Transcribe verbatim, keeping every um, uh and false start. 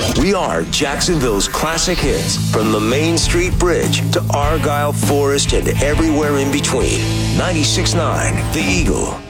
We are Jacksonville's classic hits, from the Main Street Bridge to Argyle Forest and everywhere in between. ninety-six point nine The Eagle.